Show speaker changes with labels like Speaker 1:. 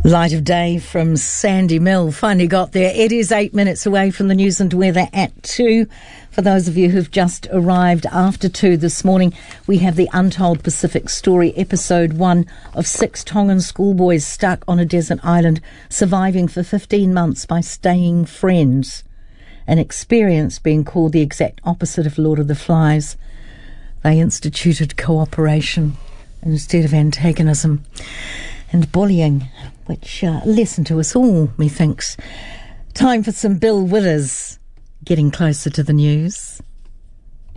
Speaker 1: Light of day from Sandy Mill. Finally got there. It is 8 minutes away from the news and weather at 2. For those of you who've just arrived after 2 this morning, we have the Untold Pacific Story, episode 1 of 6 Tongan schoolboys stuck on a desert island, surviving for 15 months by staying friends. An experience being called the exact opposite of Lord of the Flies. They instituted cooperation instead of antagonism and bullying, which lesson to us all, methinks. Time for some Bill Withers, getting closer to the news.